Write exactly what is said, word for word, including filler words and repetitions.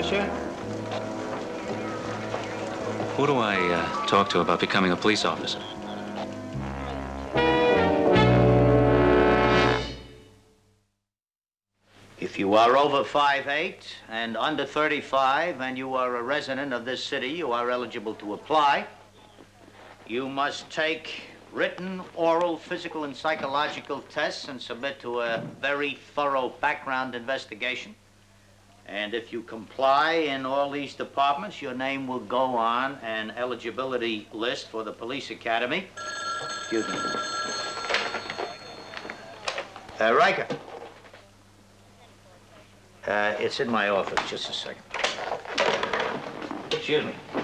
sir? Who do I uh, talk to about becoming a police officer? If you are over five eight and under thirty-five and you are a resident of this city, you are eligible to apply. You must take written, oral, physical, and psychological tests and submit to a very thorough background investigation. And if you comply in all these departments, your name will go on an eligibility list for the police academy. Excuse me. Uh, Riker. Uh, it's in my office. Just a second. Excuse me.